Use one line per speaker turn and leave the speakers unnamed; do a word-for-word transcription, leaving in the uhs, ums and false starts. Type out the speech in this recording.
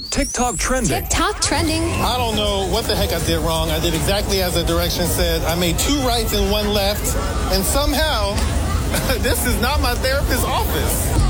TikTok trending.
TikTok trending.
I don't know what the heck I did wrong. I did exactly as the direction said. I made two rights and one left. And somehow, this is not my therapist's office.